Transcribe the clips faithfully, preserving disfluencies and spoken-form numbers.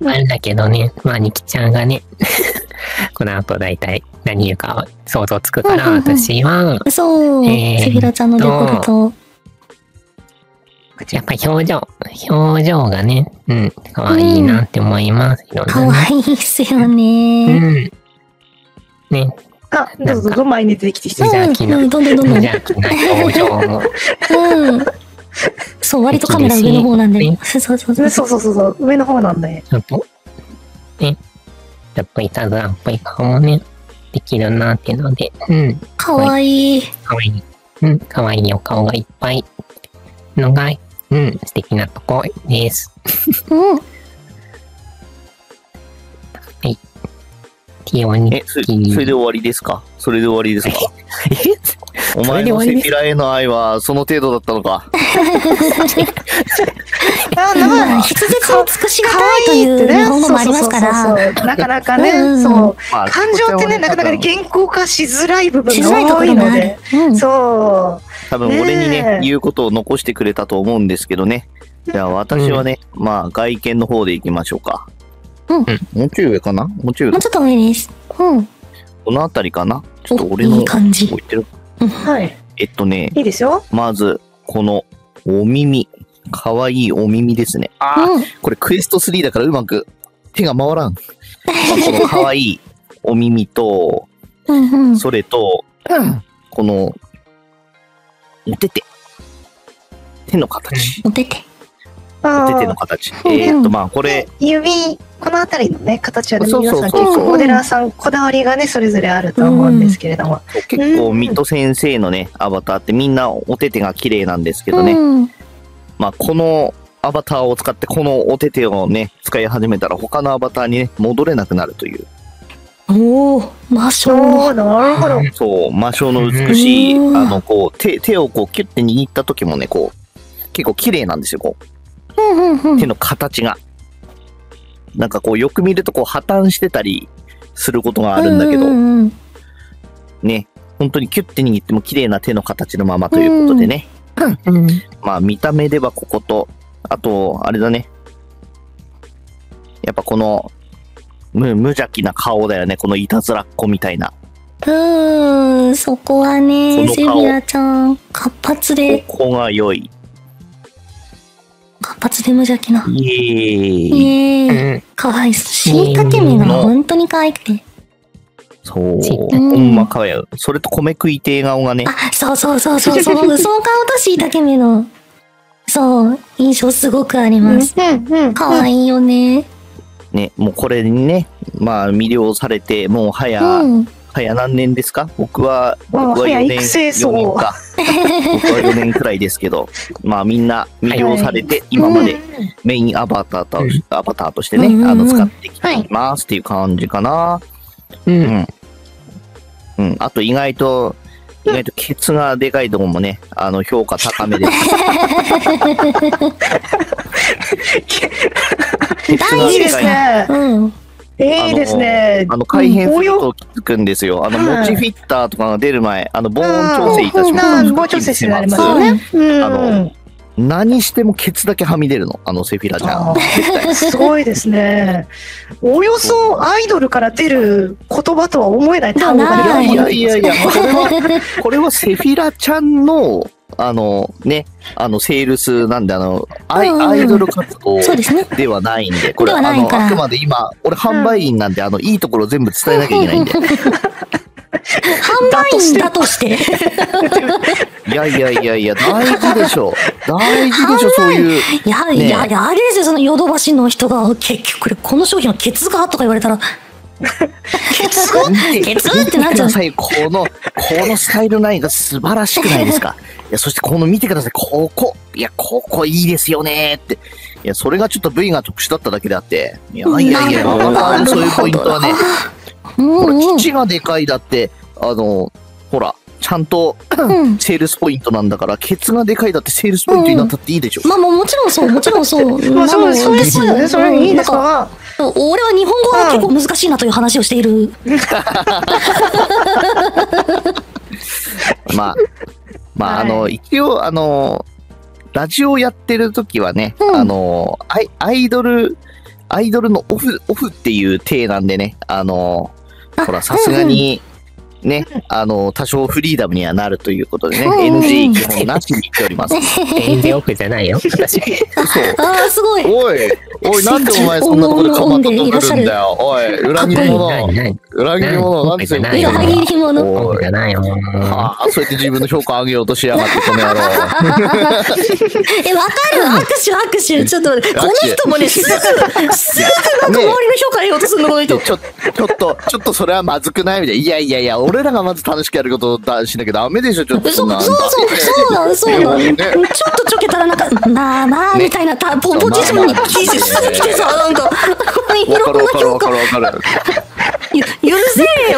あるんだけどね、まあ、ニキちゃんがね、この後大体何言うか想像つくから、 うんうんうん私は、 そう、 えーっとセフィラちゃんのデフォルト。 やっぱり表情、表情がね、うん、可愛いなって思いますよね。 かわいいっすようね。 ん。ね、 あ、どうぞどうぞ、前に出てきて失無礼。 邪気な、 うん、どんどんどんどん。 無邪気な表情も、 うん。そう、割とカメラ上の方なんで。 ねそうそうそう。 そうそうそうそう、上の方なんで。 ちょっと、ね、ちょっといたずらっぽい顔もね、できるなっていうので、うん、 かわいい。 可愛い、うん、可愛いお顔がいっぱいのが、うん、素敵なとこです。 うん。 ティオニえ、そそれで終わりですか？それで終わりですか？ えお前のセフィラへの愛はその程度だったのか。 あ、 まあ、筆舌を尽くしがたいという日本語もありますから。 そうそうそうそうなかなかね、 うんうんそう。 まあ感情ってね、なかなかね、言語化しづらい部分しづらいとが多いころもあるので。。 うん。 そう。 多分俺にねねえ言うことを残してくれたと思うんですけどね。じゃあ私はね、まあ外見の方でいきましょうか。 うん。 もうちょい上かな？もうちょい上もうちょっと上です。うん。 この辺りかな？ちょっとお俺のいい感じ置いてる。 はい。 えっとね、 いいですよ。 まず、このお耳。かわいいお耳ですね。あー、 うん。 これクエストスリーだからうまく手が回らん。まあこのかわいいお耳と、 うんうん。 それと、この、おてて。手の形。 おてて。 あおててのー形。 うんえーっと、まあ、これ、 指、この辺りのね、形はね、 そうそうそう皆さん結構、モデラーさん、こだわりがね、それぞれあると思うんですけれども。 結構、ミト先生のね、アバターってみんなおててが綺麗なんですけどね。 うん。 まあ、このアバターを使って、このおててをね、使い始めたら、他のアバターにね、戻れなくなるという。 おお、魔性。 おー、なるほど。 そう、魔性の美しい、 うんあの、こう、手、手をこう、キュッて握った時もね、こう、結構綺麗なんですよ、こう。 うんうんうん。 手の形が。なんかこう、よく見るとこう、破綻してたりすることがあるんだけど、 うんうんうん。 ね、本当にキュッて握っても綺麗な手の形のままということでね。 うん、 まあ、見た目ではここと、あと、あれだね。やっぱこの、無、無邪気な顔だよね。このいたずらっ子みたいな。 うーん、そこはね、 この顔セビラちゃん、活発で、 ここが良い。 活発で無邪気な。 イエーイ。 イエうーイ。 ん、 かわいい。しいたけ目が本当に可愛くて。 そう。 ちほんま可愛い。それと米食いてえ顔がね。 あ、そうそうそうそう、その、その顔としいたけ目の、そう、印象すごくあります。 うんうん。 かわいいよね。 ね、もうこれにね、まあ魅了されて、もう早、 うん。 早何年ですか？僕は、 あ僕はよねん、 早育成層よねんか。僕はよねんくらいですけど、まあみんな魅了されて、今までメインアバターと、 うんアバターとしてね、 うんうんうんあの、使ってきていますっていう感じかな。 う、 うんん。うん。あと意外と、意外とケツがでかいとこもね、あの、評価高めです。ケツがいいですでかい。 ね。 うん。 えいいですね。 あの、改変すると気づくんですよ。あの、 はいモチフィッターとかが出る前、あの、防音調整いたします。 うん、防調整してありますよね。うん。 あの何してもケツだけはみ出るの。あの、セフィラちゃんあ。 絶対。 すごいですね。およそアイドルから出る言葉とは思えない単語がないいやいやいや、これは、これはセフィラちゃんの、あの、ね、あの、セールスなんで、あの、アイうんうんアイドル活動そうですね。 ではないんで、これ、 ではあの、 ないからあくまで今、俺販売員なんで、あの、いいところ全部伝えなきゃいけないんで。 販売員だとして。 いやいやいやいや、大事でしょ。大事でしょ、そういう。 いや、 ねいや、いや、あれですよ、そのヨドバシの人が、結局これ、この商品はケツがとか言われたら、ケツケツってなっちゃう見てくだ。さい、この、このスタイルラインが素晴らしくないですか。いや、そしてこの見てください、ここ。いや、ここいいですよねって。いや、それがちょっと V が特殊だっただけであって。いやいやいや、 なるほどそういうポイントはね、 うんほら、 うん父がでかいだって、あの、ほら、ちゃんとうん。 セールスポイントなんだから、ケツがでかいだってセールスポイントになったっていいでしょ。 まあまあもちろんそう、もちろんそう。 まあそうなのそうですよね。それいいですなんか。 俺は日本語が結構難しいなという話をしている。 まあ、まあ、 はいあの、一応、あの、ラジオやってる時はね、 うんあの、アイアイドル、 アイドルのオフ、オフっていう体なんでね、あの、ほら、さすがに、ね、あの、多少フリーダムにはなるということでね、 うんエヌジー 基本なしに言っております。 全然奥じゃないよ、私。 そう。 ああ、すごい。 おい、おい、なんでお前そんなところでかまっとくるんだよ。おい、裏切り者。 何何裏切り者、なんでそんなないよ裏切り者。 おい奥じゃないよ。 ああ、そうやって自分の評価上げようとしやがって、この野郎。 え、わかる握手握手。ちょっと待って、この人もね、すぐ、すぐなんか周りの評価得ようとするの、この人。 ちょ、ちょっと、ちょっとそれはまずくないみたいな。いやいやいや、俺らがまず楽しくやることをだしなきゃダメでしょ、ちょっとそうそんな。 そうそう、そうなの、そうなの。 ねちょっとちょけたらなんか、まあまあ、みたいな、たポポジションに記事すぐ来てさ、なんか、いわかろんなるわかるわか評価、 るわかる。 ゆ許せえよ。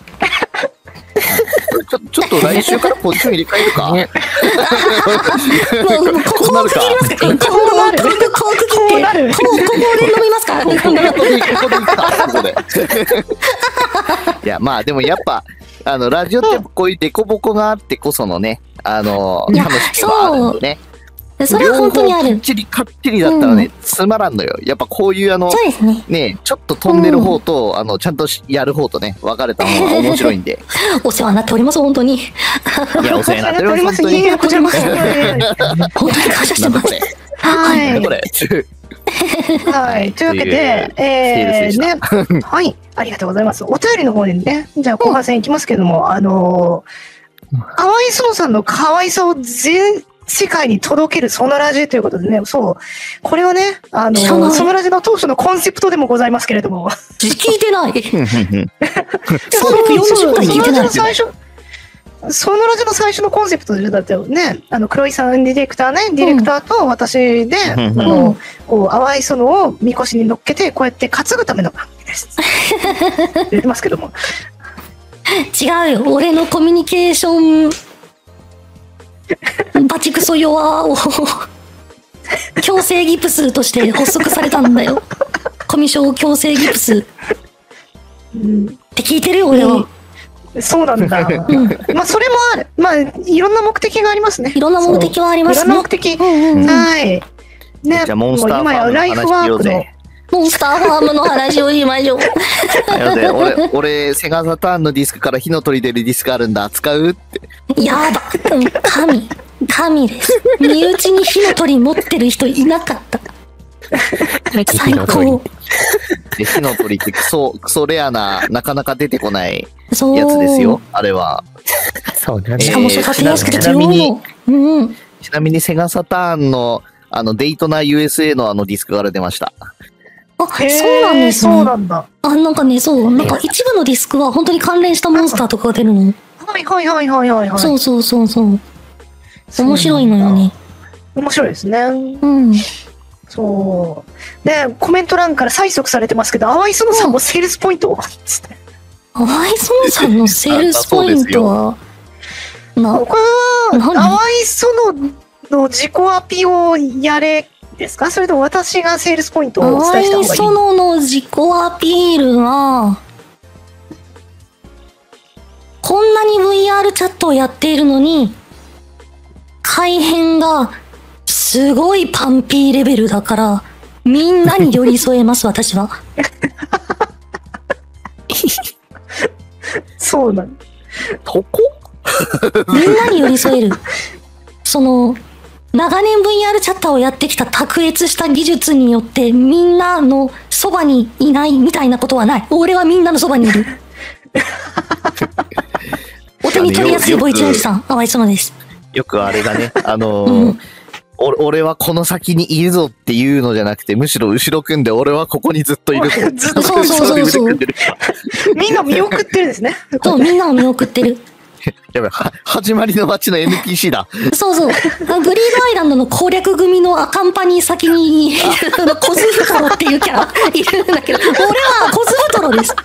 ちょ、ちょっと来週からポジション入れ替えるか。 ねもう、もうここを区切りますかここを、ここを区切って、ここ、ここで飲みますかここで、ここでいった、ここで。いや、まあでもやっぱ、あの、ラジオってこういうデコボコがあってこそのね、あの、 いや楽しみがあるんでね。 それは本当にある両方きっ。ちりかっちりだったらね、つまらんのよ。やっぱこういうあの、 そうですね。 ね、ちょっと飛んでる方と、あの、ちゃんとしやる方とね、分かれた方が面白いんで。 お世話になっております、本当に。 いや、お世話になっております、本当いえいに。 えこちらこそ。 本当に感謝してます。 なんだこれ。 はなんだこい。 れ。 はい。というわけで、 っていうえー、 セールスでね。はい。ありがとうございます。お便りの方にね、じゃあ後半戦いきますけども、あのー、淡井園さんの可愛さを全世界に届けるソノラジということでね、そう。これはね、あの知らないー、ソノラジの当初のコンセプトでもございますけれども、 聞いてない。 そうよんじゅっかい聞いてないそのラジの最初、そのラジの最初のコンセプトでだってね、あの黒井さんディレクターね、ディレクターと私で、あうんのこう淡い園をみこしに乗っけてこうやって担ぐための番組です。言ってますけども、 違うよ。俺のコミュニケーション、バチクソ弱を、強制ギプスとして発足されたんだよ。コミュ障強制ギプス。って聞いてるよ、俺は。 そうなんだ。まあそれもある。まあいろんな目的がありますね。 いろんな目的はありますね。 いろんな目的。 うんうんうんはい。ね、 じゃあモンスターファームの話しようぜ。 モンスターファームの話を言いましょう。 やで俺、俺、セガサターンのディスクから火の鳥出るディスクあるんだ。使うって。 やば。神。神です。身内に火の鳥持ってる人いなかった。最高。 で、火の鳥ってクソ、クソレアな、なかなか出てこないそう。 やつですよ。あれは。 そうなんだしかも育てやすくて強いの。うん。 ちなみにセガサターンの、あの、デイトナ ユーエスエー のあのディスクから出ました。 あ、 へーそうなんですそうね。 なんだ。 あ、なんかね、そう。なんか一部のディスクは本当に関連したモンスターとかが出るの。 はいはいはいはいはいはい。 そうそうそうそう。面白いのよね。 面白いですね。 うん。 そう。で、コメント欄から催促されてますけど、淡井園さんもセールスポイントを。つって淡井園さんのセールスポイントは、な、 これは、 何淡井園の自己アピをやれですか？それとも私がセールスポイントをお伝淡井えした方がいい？ 園の自己アピールは、こんなに ブイアール チャットをやっているのに、改変がすごいパンピーレベルだから、みんなに寄り添えます、私は。 そうなの。 とこみんなに寄り添える。その、長年 ブイアール チャッターをやってきた卓越した技術によってみんなのそばにいないみたいなことはない。俺はみんなのそばにいる。お手に取りやすいボイチュンさん、淡井園です。 よくあれだね。あのーうんお俺はこの先にいるぞっていうのじゃなくて、むしろ後ろ組んで俺はここにずっといるぞ。 ずっとそうそうそうそう腕組んでるからみんな見送ってるんですね。 そう、みんなを見送ってる。 やばい、は始まりの街の エヌピーシー だ。 そうそう。グリードアイランドの攻略組のアカンパニー先にいるコズフトロっていうキャラいるんだけど、俺はコズフトロです。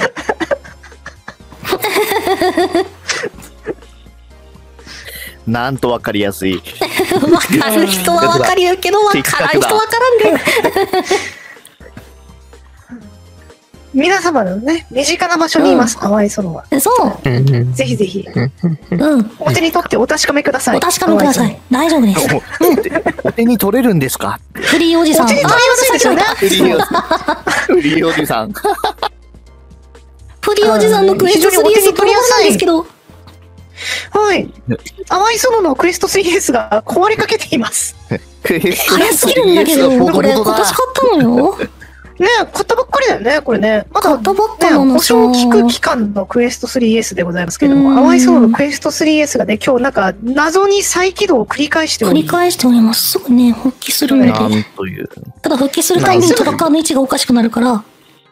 なんとわかりやすい。 わかる人はわかるけど、わからん人わからんで。 皆様のね、身近な場所にいます、淡い園は。 そう。 うんうんぜひぜひ、 うん。 お手に取ってお確かめください。 お確かめください。大丈夫です。 お手に取れるんですか？ フリーおじさん。 お手に取りやすいですよね。 フリーおじさん。フリーおじさん。 フリーおじさんのクエスト スリーエス 取りやすいんですけど。 はい。淡い園のクエスト スリーエス が壊れかけています。 早すぎるんだけど、これ今年買ったのよ。 ねえ、買ったばっかりだよね、これね。まだ、 買ったばっかなね、保のさ。 証期間期間のクエスト スリーエス でございますけれども、淡い園のクエスト スリーエス がね、今日なんか謎に再起動を繰り返しており。 繰り返しております。すぐね、復帰するので。 なんという。 ただ復帰するたびにトラッカーの位置がおかしくなるから、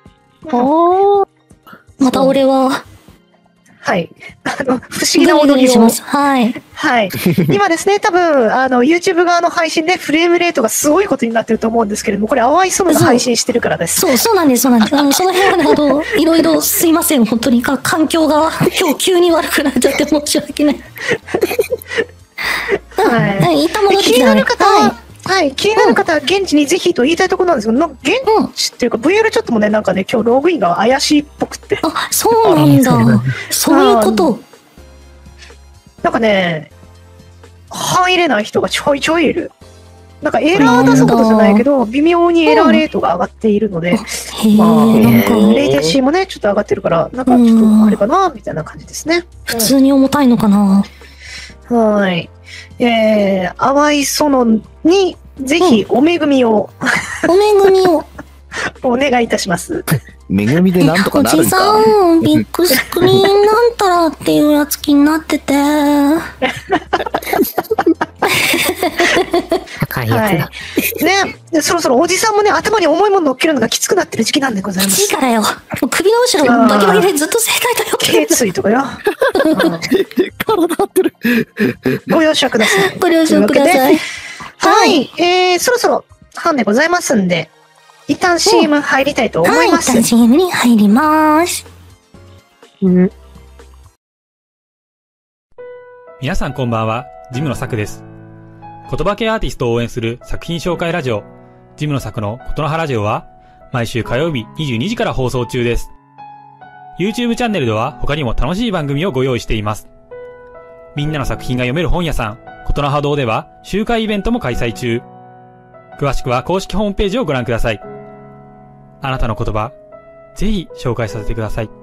また俺は、 はい。あの、不思議な踊りを。 します。はい。 はい。今ですね、多分、あの、YouTube 側の配信でフレームレートがすごいことになってると思うんですけれども、これ、淡い園が配信してるからです。 そう、そうなんです、そうなんです。あの、その辺はね、あの、いろいろすいません、本当に。か環境が今日急に悪くなっちゃって申し訳ない。 はい。 一旦戻って気にきたらね。 なる方は、 はいはい、気になる方は現地にぜひと言いたいところなんですけど、なんか現地っていうか ブイアール チャットもね、なんかね、今日ログインが怪しいっぽくて。 あ、そうなんだ。そういうこと。 なんかね、入れない人がちょいちょいいる。なんかエラー出すことじゃないけど、微妙にエラーレートが上がっているので、 へえ、 まあ、 なんか、 レイテンシーもね、ちょっと上がってるから、なんかちょっとあれかな、みたいな感じですね。 普通に重たいのかな。 はい。えー、淡い園に、ぜひ、お恵みを、 お恵みを。 お願いいたします。 恵みでなんとかなるんおじさか。 ん、ビッグスクリーンなんたらっていうやつ気になってて。 高いやつだ。 はい。ね、でそろそろおじさんもね、頭に重いもの乗っけるのがきつくなってる時期なんでございまきついす。 からよ。もう首の後ろバキバキでずっと整体だよ。 頸椎とかよ。 体張ってる。 ご容赦ください。 ご了承ください。 はい。えー、そろそろ半でございますんで、一旦 シーエム 入りたいと思います。 はい、一旦 シーエム に入ります。 うん。 皆さんこんばんは、ジムのサクです。言葉系アーティストを応援する作品紹介ラジオ、ジムのサクのことの葉ラジオは、毎週火曜日にじゅうにじから放送中です。YouTube チャンネルでは他にも楽しい番組をご用意しています。みんなの作品が読める本屋さん、ことの葉堂では集会イベントも開催中。詳しくは公式ホームページをご覧ください。あなたの言葉、ぜひ紹介させてください。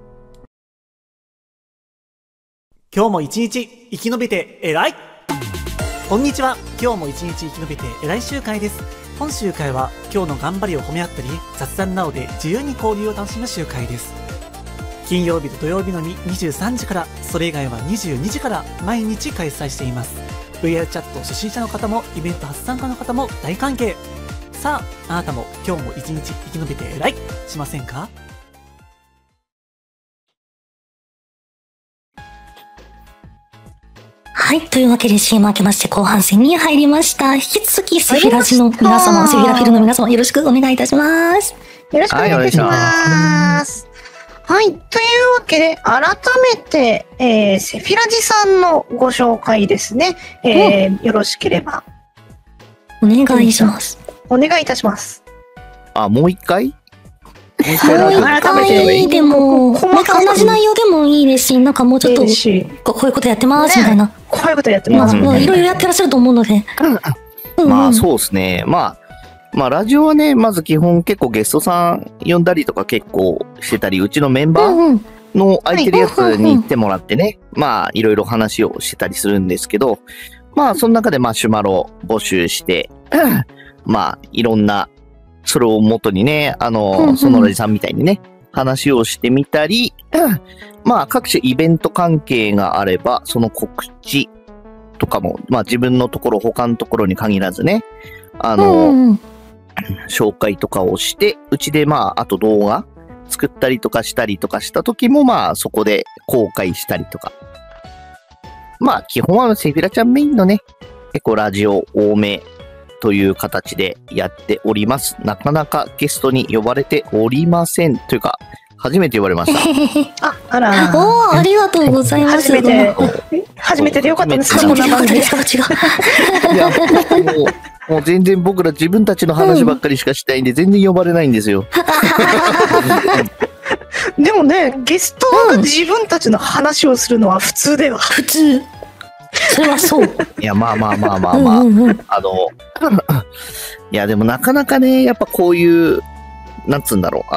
今日も一日生き延びて偉い。こんにちは。今日も一日生き延びて偉い集会です。本集会は今日の頑張りを褒め合ったり、雑談などで自由に交流を楽しむ集会です。金曜日と土曜日のみにじゅうさんじから、それ以外はにじゅうにじから毎日開催しています。ブイアール チャット初心者の方もイベント初参加の方も大歓迎。さあ、あなたも今日も一日生き延びて偉いしませんか？ はい。というわけで シーエム 明けまして後半戦に入りました。引き続きセフィラジの皆様、セフィラフィルの皆様よろしくお願いいたします。 よろしくお願いいたします。はい。というわけで、改めて、えー、セフィラジさんのご紹介ですね。えー、よろしければ。 お願いします。 お願いいたします。 あ、もう一回もう一回でも、なんか同じ内容でもいいですし、なんかもうちょっと、こういうことやってますみたいな。 こういうことやってます。 いろいろやってらっしゃると思うので。 まあそうですね。まあ、まあラジオはね、まず基本結構ゲストさん呼んだりとか結構してたり、うちのメンバーの空いてるやつに行ってもらってね、まあいろいろ話をしてたりするんですけど、まあその中でマシュマロ募集して、まあいろんな、それを元にね、あの、そのラジさんみたいにね、話をしてみたり、まあ各種イベント関係があれば、その告知とかも、まあ自分のところ、他のところに限らずね、あの、うんうん、紹介とかをして、うちでまあ、あと動画作ったりとかしたりとかした時も、まあそこで公開したりとか。まあ基本はセフィラちゃんメインのね、結構ラジオ多めという形でやっております。なかなかゲストに呼ばれておりません。というか、初めて言われました。 あ、あら。 おー、ありがとうございます。 初めて、初めてでよかったですか？ 初めてでよかったですか？違う。 いや、もう、 もう全然僕ら自分たちの話ばっかりしかしないんで、全然呼ばれないんですよ。 でもね、ゲストが自分たちの話をするのは普通では。 普通。それはそう。 いや、まあまあまあまあまあ。 うんうんうん、 あの、いやでもなかなかね、やっぱこういう、なんつうんだろう。